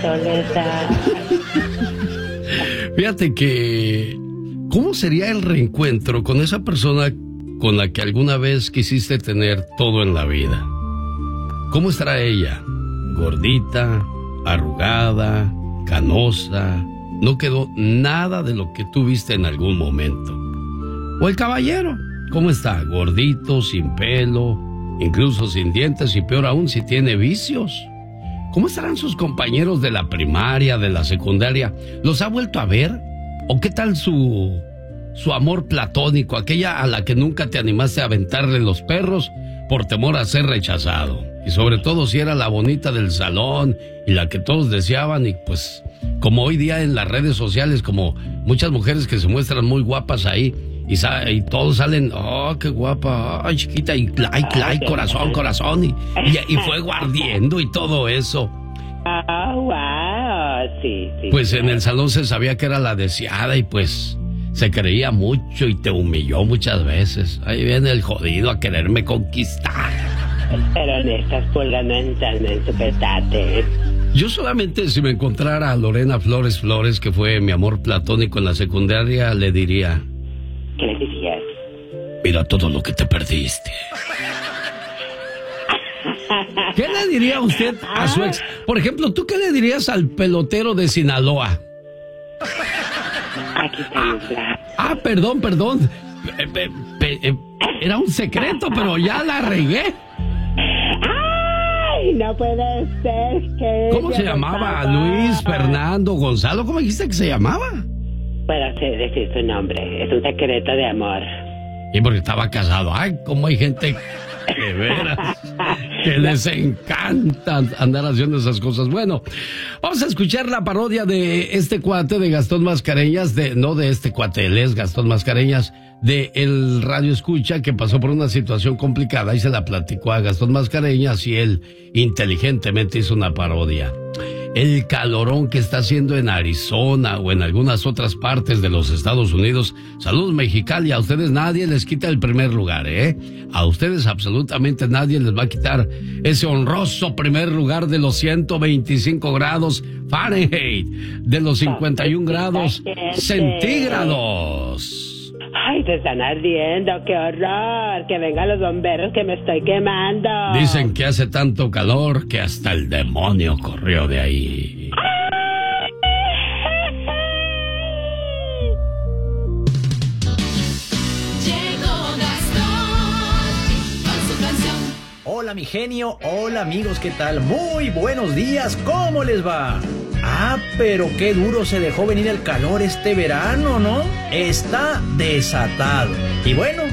soledad. Fíjate que, ¿cómo sería el reencuentro con esa persona con la que alguna vez quisiste tener todo en la vida? ¿Cómo estará ella? Gordita, arrugada, canosa, no quedó nada de lo que tú viste en algún momento. O el caballero, ¿cómo está? Gordito, sin pelo, incluso sin dientes y peor aún si tiene vicios. ¿Cómo estarán sus compañeros de la primaria, de la secundaria? ¿Los ha vuelto a ver? ¿O qué tal su amor platónico, aquella a la que nunca te animaste a aventarle los perros por temor a ser rechazado? Y sobre todo si era la bonita del salón y la que todos deseaban, y pues como hoy día en las redes sociales, como muchas mujeres que se muestran muy guapas ahí y todos salen, oh, qué guapa, ay, chiquita, y like, corazón, y fuego ardiendo y todo eso. Oh, wow, sí. Pues en el salón se sabía que era la deseada y pues se creía mucho y te humilló muchas veces. Ahí viene el jodido a quererme conquistar. Pero en estas pulgas no entran en su petate. Yo solamente si me encontrara a Lorena Flores, que fue mi amor platónico en la secundaria, le diría... ¿Qué le dirías? Mira todo lo que te perdiste. ¿Qué le diría usted a su ex? Por ejemplo, ¿tú qué le dirías al pelotero de Sinaloa? Aquí está. Perdón. Era un secreto, pero ya la regué. ¡Ay! No puede ser que... ¿Cómo se llamaba? ¿Luis, Fernando, Gonzalo? ¿Cómo dijiste que se llamaba? Puedo decir su nombre. Es un secreto de amor. Y porque estaba casado. Ay, cómo hay gente de veras que les encanta andar haciendo esas cosas. Bueno, vamos a escuchar la parodia de este cuate de Gastón Mascareñas, no de este cuate, él es Gastón Mascareñas, de el radio escucha que pasó por una situación complicada y se la platicó a Gastón Mascareñas y él inteligentemente hizo una parodia. El calorón que está haciendo en Arizona o en algunas otras partes de los Estados Unidos. Salud, Mexicali, a ustedes nadie les quita el primer lugar, ¿eh? A ustedes absolutamente nadie les va a quitar ese honroso primer lugar de los 125 grados Fahrenheit, de los 51 grados centígrados. Ay, te están ardiendo, qué horror. Que vengan los bomberos que me estoy quemando. Dicen que hace tanto calor que hasta el demonio corrió de ahí. Llegó Gastón con su canción. Hola mi genio, hola amigos, ¿qué tal? Muy buenos días, ¿cómo les va? Pero qué duro se dejó venir el calor este verano, ¿no? Está desatado. Y bueno,